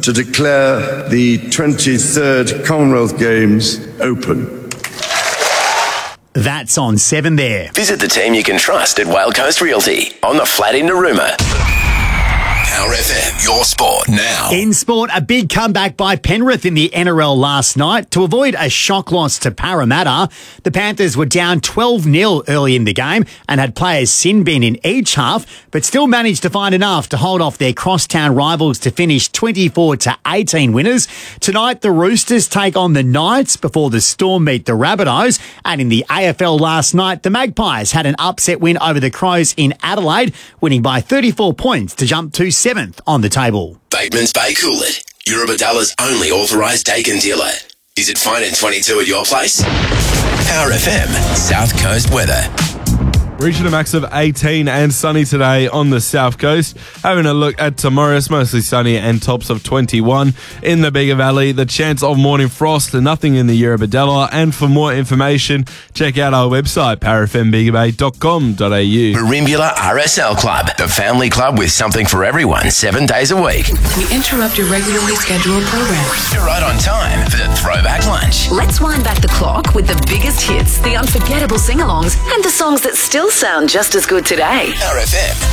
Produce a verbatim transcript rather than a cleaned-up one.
to declare the twenty-third Commonwealth Games open. That's on seven there. Visit the team you can trust at Whale Coast Realty on the flat in Narooma. Power F M, your sport now. In sport, a big comeback by Penrith in the N R L last night. To avoid a shock loss to Parramatta, the Panthers were down twelve nil early in the game and had players sin bin in each half, but still managed to find enough to hold off their crosstown rivals to finish twenty-four to eighteen winners. Tonight, the Roosters take on the Knights before the Storm meet the Rabbitohs. And in the A F L last night, the Magpies had an upset win over the Crows in Adelaide, winning by thirty-four points to jump to seventh on the table. Bateman's Bay Coolid, Eurobadalla's only authorised Dakin dealer. Is it fine in twenty-two at your place? Power F M, South Coast weather. Reaching a max of eighteen and sunny today on the south coast. Having a look at tomorrow, it's mostly sunny and tops of twenty-one. In the Bigger Valley, the chance of morning frost and nothing in the Eurobadalla. And for more information, check out our website, power f m bigger bay dot com dot a u. Merimbula R S L Club, the family club with something for everyone, seven days a week. We interrupt your regularly scheduled program. You're right on time for the throwback lunch. Let's wind back the clock with the biggest hits, the unforgettable sing-alongs, and the songs that still sound just as good today. Power F M.